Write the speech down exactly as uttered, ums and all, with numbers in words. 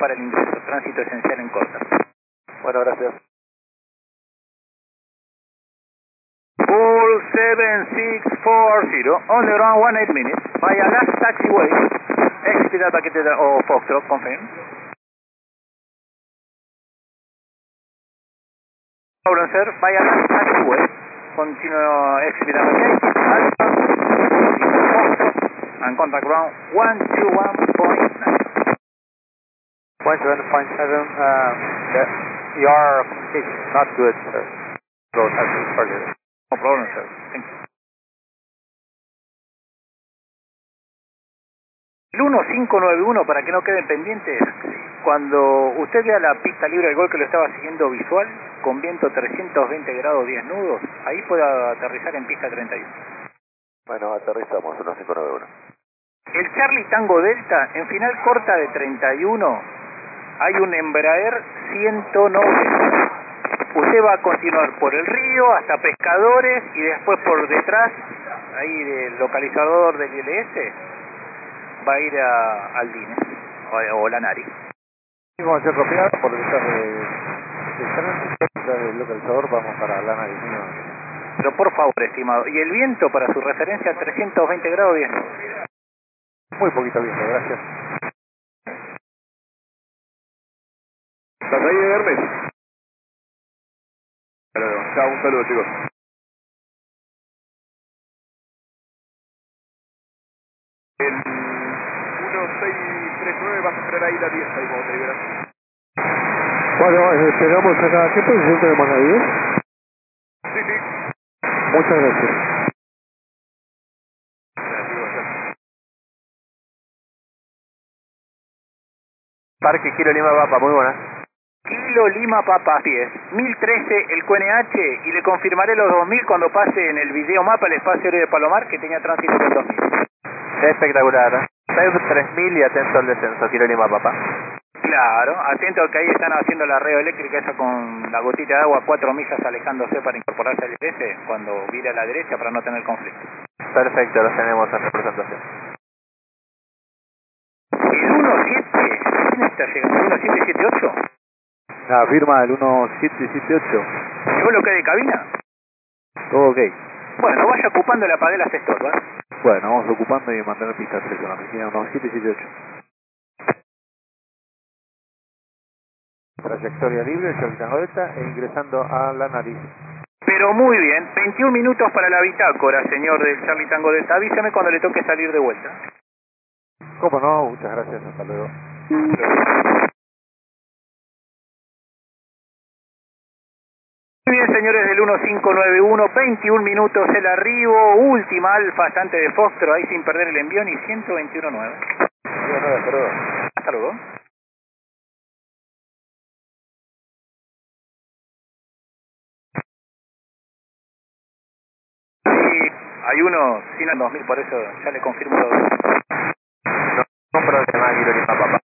para el ingreso, tránsito esencial en Corta. Bueno, gracias. Full seven six four zero, on the ground one eight minutes, via last taxiway, exit al paquete de, o Foxtrot, confirm. Problem sir, via last taxiway, continue exit al paquete, Alpha, Foxtrot, and contact ground one two one point nine. one seven point seven, uh, the, your communication is not good, sir. Go taxi further. No problem, sir. Thank you. El uno cinco nueve uno, para que no queden pendientes, cuando usted vea la pista libre del gol que lo estaba siguiendo visual, con viento trescientos veinte grados diez nudos, ahí puede aterrizar en pista treinta y uno. Bueno, aterrizamos, uno cinco nueve uno. El Charlie Tango Delta, en final corta de treinta y uno, hay un Embraer ciento noventa. Usted va a continuar por el río hasta Pescadores y después por detrás, ahí del localizador del I L S, va a ir a Aldines o, o Lanari. Vamos a ser ropeados por detrás de, del tránsito, detrás del localizador, vamos para Lanari. Pero por favor, estimado, y el viento para su referencia trescientos veinte grados diez. Muy poquito viento, gracias. ¿Estás ahí, Hermes? Chao, un saludo, chicos. El uno seis tres nueve vas a esperar ahí la diez, ahí cuando te liberas. Bueno, esperamos acá. ¿Qué posición tenemos ahí? Sí, sí. Muchas gracias. Parque Kilo Lima Papa, muy buena. Kilo Lima Papa diez, mil trece el Q N H y le confirmaré los dos mil cuando pase en el video mapa el espacio aéreo de Palomar que tenía tránsito con dos mil. Espectacular. tres mil y atento al descenso, Kilo Lima Papa. Claro, atento que ahí están haciendo la red eléctrica esa con la gotita de agua, cuatro millas alejándose para incorporarse al I L S cuando vire a la derecha para no tener conflicto. Perfecto, los tenemos en representación. El uno siete, ¿quién está llegando? ¿El uno siete siete ocho? La firma del uno siete siete ocho. ¿Llegó lo que hay de cabina? Todo ok. Bueno, vaya ocupando y le apagué las estorbas. Bueno, vamos ocupando y mantener pista tres con la oficina uno siete siete ocho. Trayectoria libre, Charlie Tango Delta e ingresando a la nariz. Pero muy bien, veintiún minutos para la bitácora, señor del Charlie Tango Delta. Avísame cuando le toque salir de vuelta. ¿Cómo no? Muchas gracias, hasta luego. Muy bien, señores del uno cinco nueve uno, veintiún minutos el arribo, última alfa antes de Foxtrot, ahí sin perder el envión y ciento veintiuno nueve. Hasta luego. Hasta luego. Sí, hay uno sin el dos mil, por eso ya le confirmo los dos. No, no problema, Kilo Lima Papa.